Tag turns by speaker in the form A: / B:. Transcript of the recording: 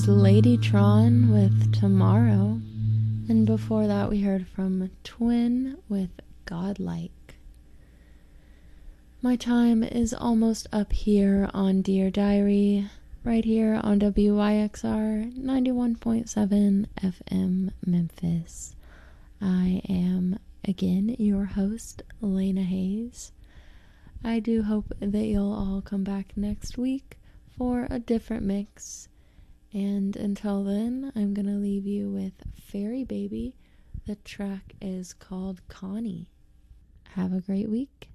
A: Ladytron with Tomorrow. And before that, we heard from Twin with Godlike. My time is almost up here on Dear Diary, right here on WYXR 91.7 FM Memphis. I am, again, your host, Elena Hayes. I do hope that you'll all come back next week for a different mix. And until then, I'm going to leave you with Fairy Baby. The track is called Connie. Have a great week.